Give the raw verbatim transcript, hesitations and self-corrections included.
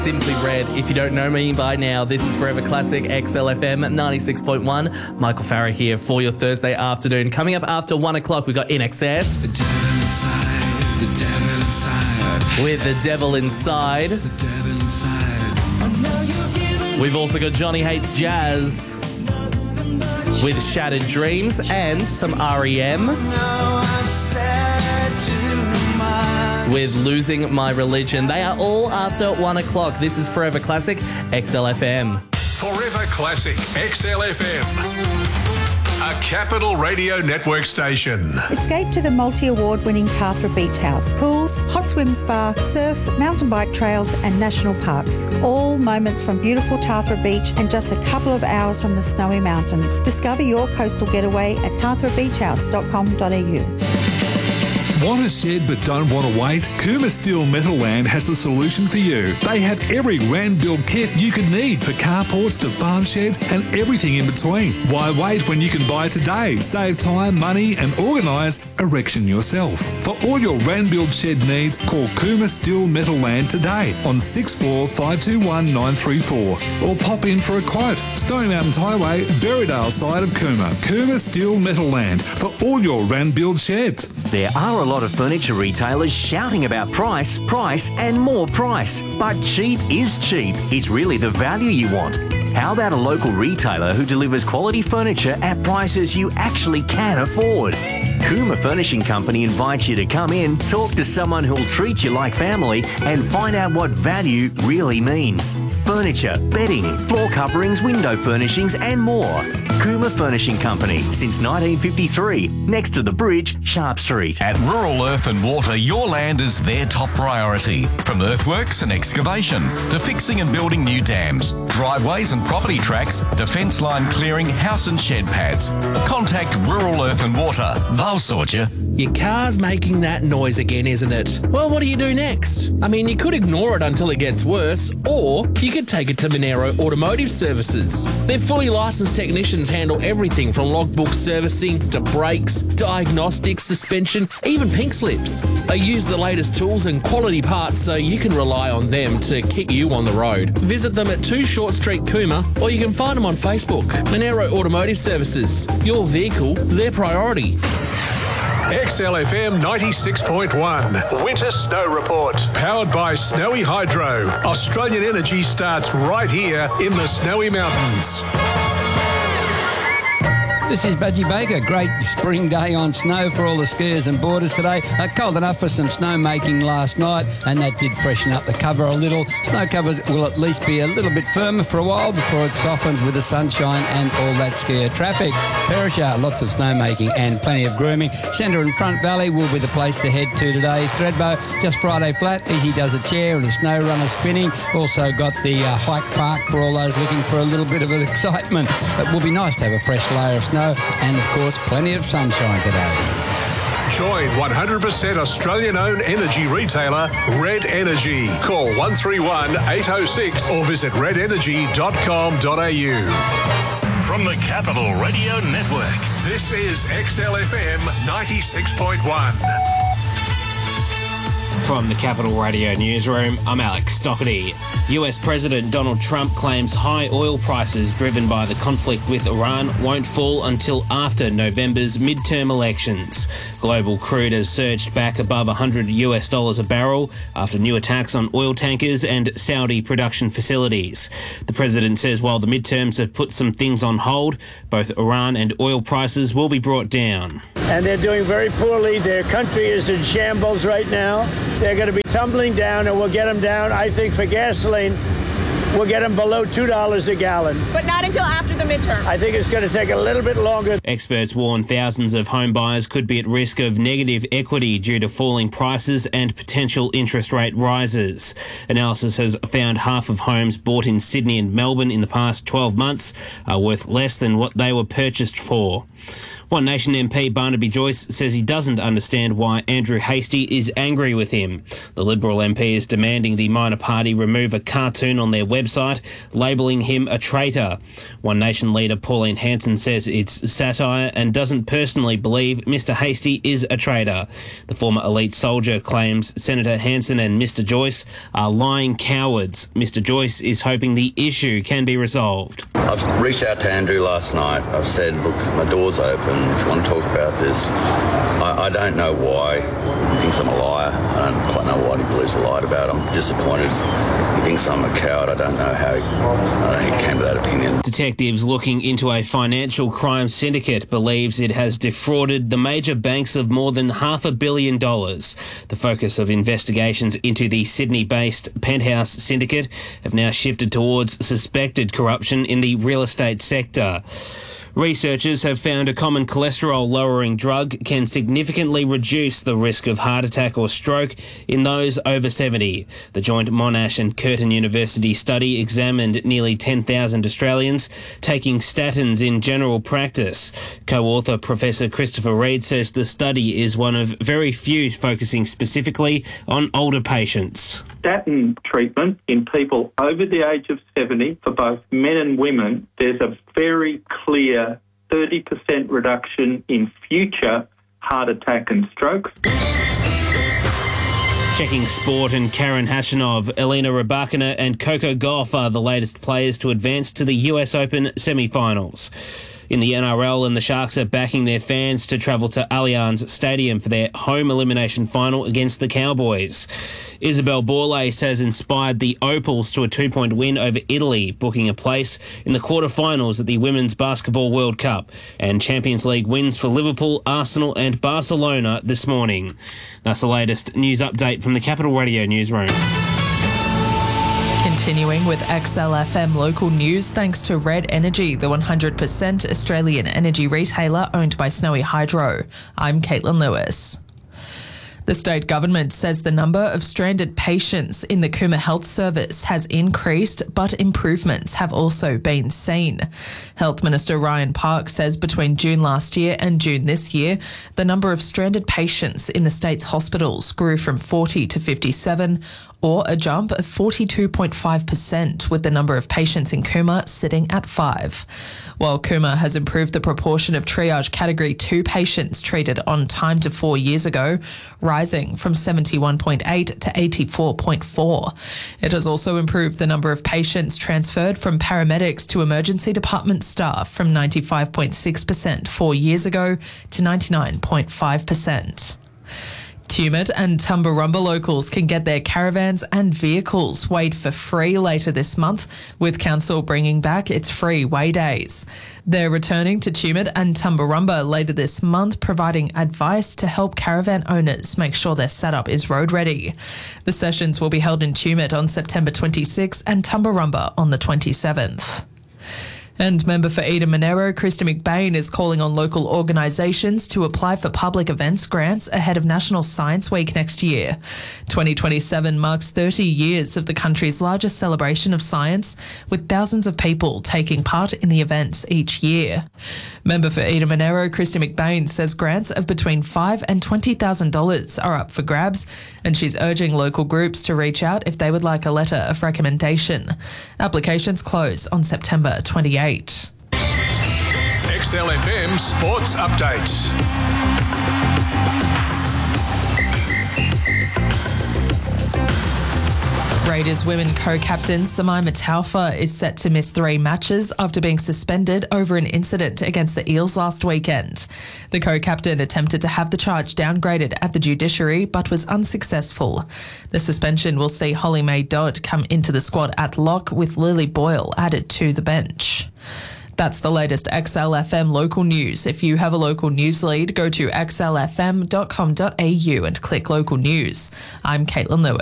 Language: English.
Simply Red. If you don't know me by now, this is Forever Classic X L F M ninety-six point one. Michael Farah here for your Thursday afternoon. Coming up after one o'clock, we've got In Excess. The devil inside, the devil inside. With The Devil Inside. The devil inside. We've also got Johnny Hates Jazz with Shattered Dreams and some R E M with Losing My Religion. They are all after one o'clock. This is Forever Classic X L F M. Forever Classic X L F M, a Capital Radio Network station. Escape to the multi-award winning Tathra Beach House. Pools, hot swim spa, surf, mountain bike trails and national parks. All moments from beautiful Tathra Beach and just a couple of hours from the snowy mountains. Discover your coastal getaway at tathra beach house dot com dot a u. Want a shed but don't want to wait? Cooma Steel Metalland has the solution for you. They have every Rand build kit you could need for carports to farm sheds and everything in between. Why wait when you can buy today? Save time, money and organise erection yourself. For all your Rand build shed needs, call Cooma Steel Metalland today on six four five two one nine three four or pop in for a quote. Stone Mountains Highway, Berrydale side of Cooma. Cooma Steel Metalland for all your Rand build sheds. There are a lot of furniture retailers shouting about price, price and more price. But cheap is cheap. It's really the value you want. How about a local retailer who delivers quality furniture at prices you actually can afford? Cooma Furnishing Company invites you to come in, talk to someone who'll treat you like family and find out what value really means. Furniture, bedding, floor coverings, window furnishings and more. Cooma Furnishing Company since nineteen fifty-three, next to the bridge, Sharp Street. At Rural Earth and Water, your land is their top priority. From earthworks and excavation to fixing and building new dams, driveways and property tracks, defence line clearing, house and shed pads. Contact Rural Earth and Water. They'll sort you. Your car's making that noise again, isn't it? Well, what do you do next? I mean, you could ignore it until it gets worse, or you could take it to Monero Automotive Services. Their fully licensed technicians handle everything from logbook servicing to brakes, diagnostics, suspension, even pink slips. They use the latest tools and quality parts so you can rely on them to keep you on the road. Visit them at two Short Street, Cooma, or you can find them on Facebook. Monero Automotive Services. Your vehicle, their priority. X L F M ninety-six point one, Winter Snow Report. Powered by Snowy Hydro. Australian energy starts right here in the Snowy Mountains. This is Budgie Baker. Great spring day on snow for all the skiers and boarders today. Uh, cold enough for some snow making last night, and that did freshen up the cover a little. Snow cover will at least be a little bit firmer for a while before it softens with the sunshine and all that skier traffic. Perisher, lots of snow making and plenty of grooming. Centre and Front Valley will be the place to head to today. Thredbo, just Friday flat. Easy does a chair and a snow runner spinning. Also got the uh, hike park for all those looking for a little bit of an excitement. It will be nice to have a fresh layer of snow. And, of course, plenty of sunshine today. Join one hundred percent Australian-owned energy retailer Red Energy. Call one three one eight oh six or visit red energy dot com dot a u. From the Capital Radio Network, this is X L F M ninety-six point one. From the Capital Radio Newsroom, I'm Alex Doherty. U S President Donald Trump claims high oil prices driven by the conflict with Iran won't fall until after November's midterm elections. Global crude has surged back above one hundred U S dollars a barrel after new attacks on oil tankers and Saudi production facilities. The president says while the midterms have put some things on hold, both Iran and oil prices will be brought down. And they're doing very poorly. Their country is in shambles right now. They're going to be tumbling down, and we'll get them down, I think, for gasoline. We'll get them below two dollars a gallon. But not until after the midterm. I think it's going to take a little bit longer. Experts warn thousands of home buyers could be at risk of negative equity due to falling prices and potential interest rate rises. Analysis has found half of homes bought in Sydney and Melbourne in the past twelve months are worth less than what they were purchased for. One Nation M P Barnaby Joyce says he doesn't understand why Andrew Hastie is angry with him. The Liberal M P is demanding the minor party remove a cartoon on their website, labelling him a traitor. One Nation leader Pauline Hanson says it's satire and doesn't personally believe Mister Hastie is a traitor. The former elite soldier claims Senator Hanson and Mister Joyce are lying cowards. Mister Joyce is hoping the issue can be resolved. I've reached out to Andrew last night. I've said, look, my door's open. If you want to talk about this, I, I don't know why he thinks I'm a liar. I don't quite know what he believes I lied about. I'm disappointed. He thinks I'm a coward. I don't know how he, I don't know how he came to that opinion. Detectives looking into a financial crime syndicate believes it has defrauded the major banks of more than half a billion dollars. The focus of investigations into the Sydney-based Penthouse syndicate have now shifted towards suspected corruption in the real estate sector. Researchers have found a common cholesterol-lowering drug can significantly reduce the risk of heart attack or stroke in those over seventy. The joint Monash and Curtin University study examined nearly ten thousand Australians taking statins in general practice. Co-author Professor Christopher Reid says the study is one of very few focusing specifically on older patients. Statin treatment in people over the age of seventy, for both men and women, there's a very clear thirty percent reduction in future heart attack and strokes. Checking sport, and Karen Khachanov, Elena Rybakina and Coco Gauff are the latest players to advance to the U S Open semi-finals. In the N R L, and the Sharks are backing their fans to travel to Allianz Stadium for their home elimination final against the Cowboys. Isabelle Borlase has inspired the Opals to a two-point win over Italy, booking a place in the quarterfinals at the Women's Basketball World Cup. And Champions League wins for Liverpool, Arsenal and Barcelona this morning. That's the latest news update from the Capital Radio newsroom. Continuing with X L F M local news, thanks to Red Energy, the one hundred percent Australian energy retailer owned by Snowy Hydro. I'm Caitlin Lewis. The state government says the number of stranded patients in the Cooma Health Service has increased, but improvements have also been seen. Health Minister Ryan Park says between June last year and June this year, the number of stranded patients in the state's hospitals grew from forty to fifty-seven, or a jump of forty-two point five percent, with the number of patients in Cooma sitting at five. While Cooma has improved the proportion of triage Category two patients treated on time to four years ago, rising from seventy-one point eight to eighty-four point four. It has also improved the number of patients transferred from paramedics to emergency department staff from ninety-five point six percent four years ago to ninety-nine point five percent. Tumut and Tumbarumba locals can get their caravans and vehicles weighed for free later this month, with Council bringing back its free weigh days. They're returning to Tumut and Tumbarumba later this month, providing advice to help caravan owners make sure their setup is road ready. The sessions will be held in Tumut on September twenty-sixth and Tumbarumba on the twenty-seventh. And member for Eden Monaro, Krista McBain, is calling on local organisations to apply for public events grants ahead of National Science Week next year. twenty twenty-seven marks thirty years of the country's largest celebration of science, with thousands of people taking part in the events each year. Member for Eden Monaro, Krista McBain, says grants of between five thousand dollars and twenty thousand dollars are up for grabs, and she's urging local groups to reach out if they would like a letter of recommendation. Applications close on September twenty-eighth. X L F M Sports Updates. Raiders women co-captain Samaima Taufa is set to miss three matches after being suspended over an incident against the Eels last weekend. The co-captain attempted to have the charge downgraded at the judiciary but was unsuccessful. The suspension will see Holly Mae Dodd come into the squad at lock, with Lily Boyle added to the bench. That's the latest X L F M local news. If you have a local news lead, go to x l f m dot com dot a u and click local news. I'm Caitlin Lewis.